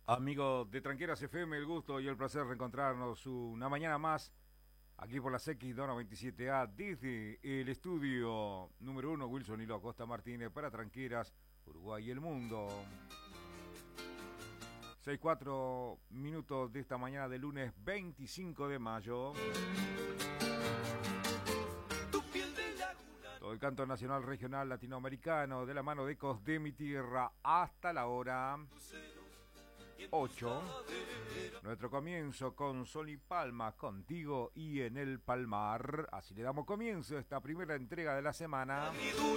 Amigos de Tranqueras FM, el gusto y el placer de reencontrarnos una mañana más aquí por la X297A desde el estudio número 1 Wilson Hilo Acosta Martínez para Tranqueras, Uruguay y el mundo. 6:04 de esta mañana de lunes 25 de mayo. Todo el canto nacional, regional, latinoamericano de la mano de Ecos de mi tierra hasta la hora 8. Nuestro comienzo con Sol y Palma, contigo y en el Palmar. Así le damos comienzo a esta primera entrega de la semana.